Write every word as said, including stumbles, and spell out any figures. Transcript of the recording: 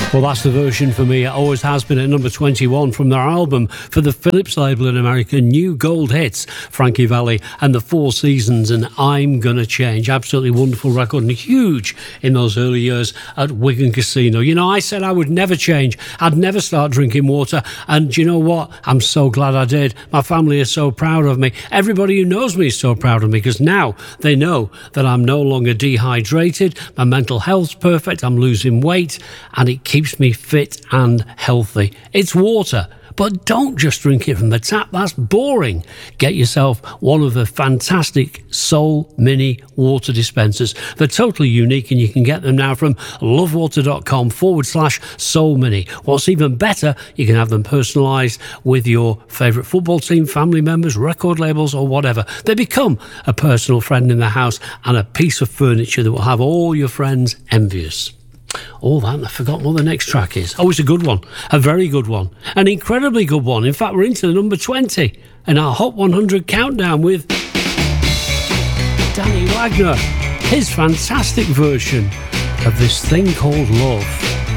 Well, that's the version for me. It always has been at number twenty-one from their album for the Philips label in America, New Gold Hits, Frankie Valli and the Four Seasons and I'm Gonna Change. Absolutely wonderful record and huge in those early years at Wigan Casino. You know, I said I would never change. I'd never start drinking water. And you know what? I'm so glad I did. My family is so proud of me. Everybody who knows me is so proud of me because now they know that I'm no longer dehydrated. My mental health's perfect. I'm losing weight and it keeps keeps me fit and healthy. It's water, but don't just drink it from the tap. That's boring. Get yourself one of the fantastic Soul Mini water dispensers. They're totally unique and you can get them now from lovewater.com forward slash Soul Mini. What's even better, you can have them personalised with your favourite football team, family members, record labels or whatever. They become a personal friend in the house and a piece of furniture that will have all your friends envious. Oh, that, I forgot what the next track is. Oh, it's a good one. A very good one. An incredibly good one. In fact, we're into the number twenty in our Hot one hundred countdown with Danny Wagner. His fantastic version of this thing called love.